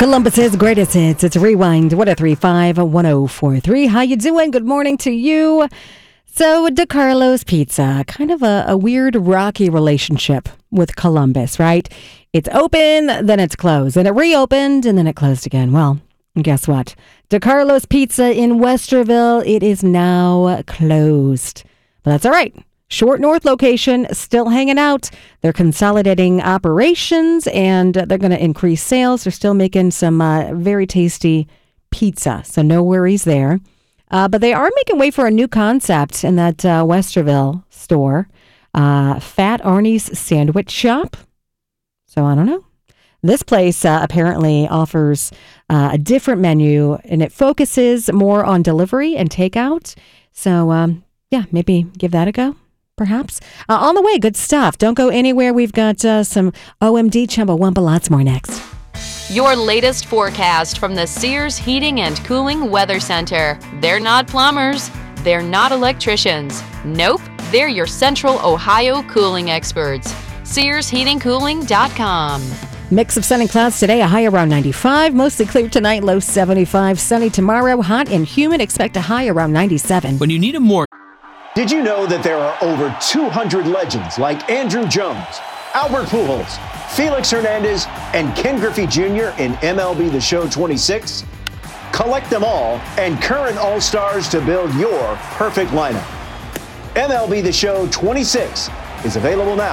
Columbus's greatest hits. It's Rewind 103.5-1043. How you doing? Good morning to you. So, DeCarlo's Pizza, kind of a weird, rocky relationship with Columbus, right? It's open, then it's closed, and it reopened, and then it closed again. Well, guess what? DeCarlo's Pizza in Westerville, it is now closed. But that's all right. Short North location, still hanging out. They're consolidating operations, and they're going to increase sales. They're still making some very tasty pizza, so no worries there. But they are making way for a new concept in that Westerville store, Fat Arnie's Sandwich Shop. So I don't know. This place apparently offers a different menu, and it focuses more on delivery and takeout. So, yeah, maybe give that a go, perhaps. On the way, good stuff. Don't go anywhere. We've got some OMD Chumbawamba, lots more next. Your latest forecast from the Sears Heating and Cooling Weather Center. They're not plumbers. They're not electricians. Nope, they're your Central Ohio cooling experts. SearsHeatingCooling.com. Mix of sun and clouds today, a high around 95. Mostly clear tonight, low 75. Sunny tomorrow, hot and humid. Expect a high around 97. When you need a more... Did you know that there are over 200 legends like Andrew Jones, Albert Pujols, Felix Hernandez, and Ken Griffey Jr. in MLB The Show 26? Collect them all and current All-Stars to build your perfect lineup. MLB The Show 26 is available now.